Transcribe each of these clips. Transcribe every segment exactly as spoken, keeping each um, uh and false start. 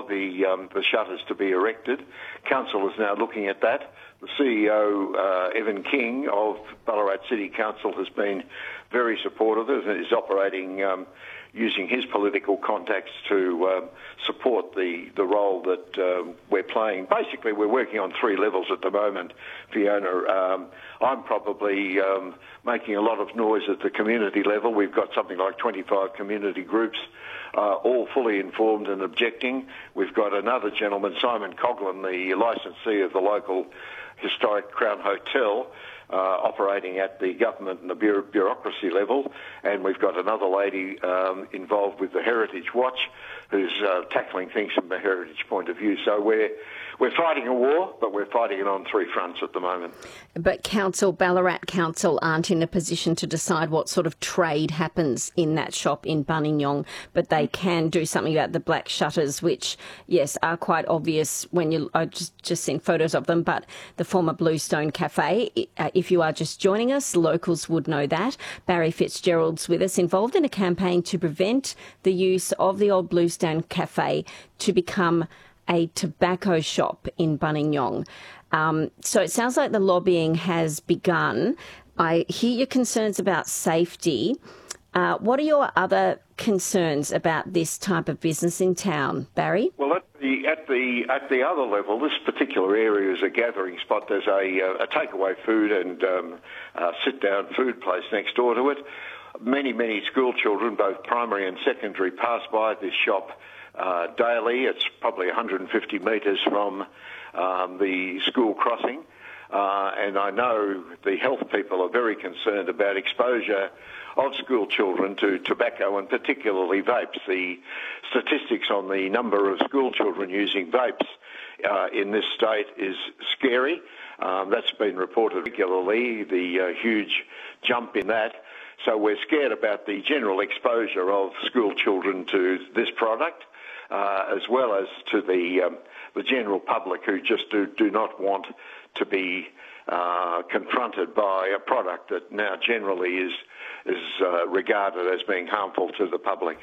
the um, the shutters to be erected. Council is now looking at that. The C E O, uh, Evan King of Ballarat City Council, has been very supportive and is operating um, using his political contacts to um, support the, the role that um, we're playing. Basically, we're working on three levels at the moment, Fiona. Um, I'm probably um, making a lot of noise at the community level. We've got something like twenty-five community groups, uh, all fully informed and objecting. We've got another gentleman, Simon Coughlin, the licensee of the local historic Crown Hotel, uh, operating at the government and the bureau- bureaucracy level, and we've got another lady um, involved with the Heritage Watch who's uh, tackling things from a heritage point of view. So we're we're fighting a war, but we're fighting it on three fronts at the moment. But Council, Ballarat Council aren't in a position to decide what sort of trade happens in that shop in Buninyong, but they can do something about the black shutters, which, yes, are quite obvious when you... I've just, just seen photos of them, but the former Bluestone Cafe, uh, if you are just joining us, locals would know that. Barry Fitzgerald's with us, involved in a campaign to prevent the use of the old Bluestone Cafe to become a tobacco shop in Buninyong. Um, so it sounds like the lobbying has begun. I hear your concerns about safety. Uh, what are your other concerns about this type of business in town, Barry? Well, at the at the at the other level, this particular area is a gathering spot. There's a, a takeaway food and um, uh, sit-down food place next door to it. Many, many school children, both primary and secondary, pass by this shop Uh, daily. It's probably one hundred fifty metres from um, the school crossing, uh, and I know the health people are very concerned about exposure of school children to tobacco and particularly vapes. The statistics on the number of school children using vapes uh, in this state is scary. Um, that's been reported regularly, the uh, huge jump in that. So we're scared about the general exposure of school children to this product. Uh, as well as to the um, the general public who just do, do not want to be uh, confronted by a product that now generally is is uh, regarded as being harmful to the public.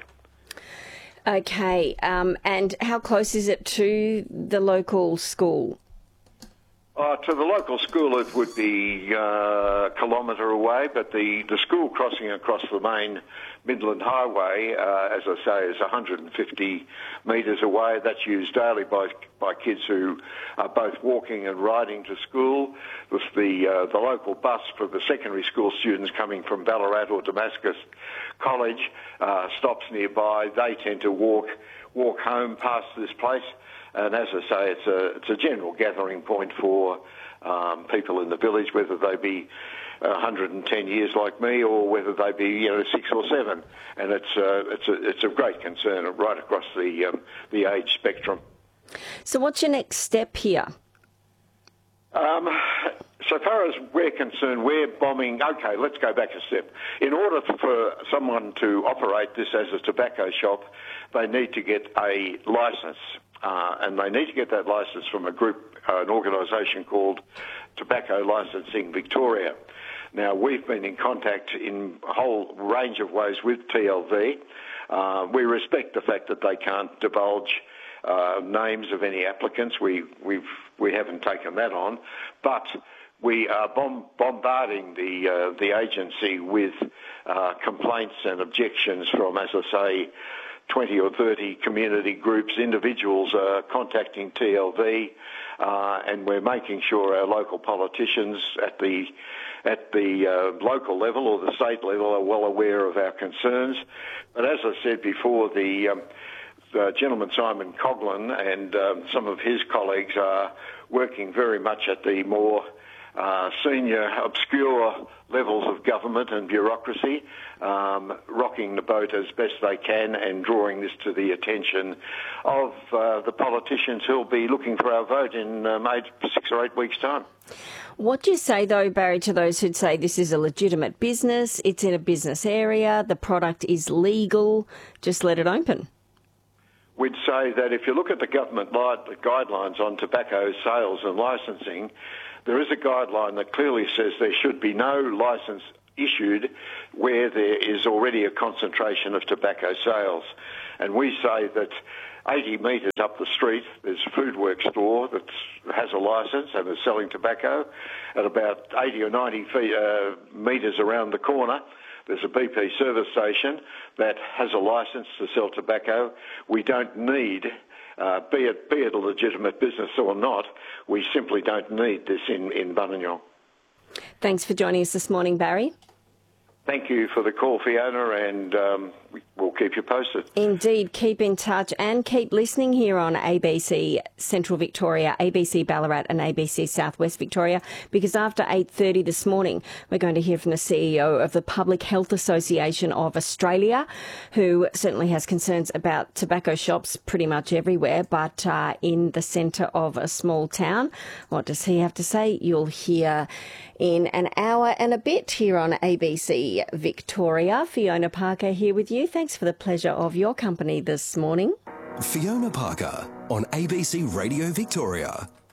Okay, um, and how close is it to the local school? Uh, to the local school, it would be uh, a kilometre away, but the, the school crossing across the main Midland Highway, uh, as I say, is one hundred fifty metres away. That's used daily by by kids who are both walking and riding to school. With the uh, the local bus for the secondary school students coming from Ballarat or Damascus College uh, stops nearby. They tend to walk walk home past this place. And as I say, it's a it's a general gathering point for um, people in the village, whether they be one hundred ten years like me or whether they be you know six or seven. And it's uh, it's a it's a great concern right across the um, the age spectrum. So, what's your next step here? Um, so far as we're concerned, we're bombing. Okay, let's go back a step. In order for someone to operate this as a tobacco shop, they need to get a licence. Uh, and they need to get that licence from a group, uh, an organisation called Tobacco Licensing Victoria. Now, we've been in contact in a whole range of ways with T L V. Uh, we respect the fact that they can't divulge uh, names of any applicants. We we've we haven't taken that on, but we are bomb- bombarding the uh, the agency with uh, complaints and objections from, as I say, twenty or thirty community groups, individuals are contacting T L V, uh, and we're making sure our local politicians at the at the uh, local level or the state level are well aware of our concerns. But as I said before, the, um, the gentleman Simon Coughlin and um, some of his colleagues are working very much at the more Uh, senior, obscure levels of government and bureaucracy, um, rocking the boat as best they can and drawing this to the attention of uh, the politicians who'll be looking for our vote in um, eight, six or eight weeks' time. What do you say, though, Barry, to those who'd say this is a legitimate business, it's in a business area, the product is legal, just let it open? We'd say that if you look at the government li- guidelines on tobacco sales and licensing, there is a guideline that clearly says there should be no licence issued where there is already a concentration of tobacco sales. And we say that eighty metres up the street, there's a Foodworks store that has a licence and is selling tobacco. At about eighty or ninety feet, uh, metres around the corner, there's a B P service station that has a licence to sell tobacco. We don't need, uh, be it be it a legitimate business or not, we simply don't need this in, in Buninyong. Thanks for joining us this morning, Barry. Thank you for the call, Fiona, and um, we'll keep you posted. Indeed, keep in touch and keep listening here on A B C Central Victoria, A B C Ballarat and A B C Southwest Victoria, because after eight thirty this morning, we're going to hear from the C E O of the Public Health Association of Australia, who certainly has concerns about tobacco shops pretty much everywhere, but uh, in the centre of a small town. What does he have to say? You'll hear in an hour and a bit here on A B C Victoria. Fiona Parker here with you. Thanks for the pleasure of your company this morning. Fiona Parker on A B C Radio Victoria.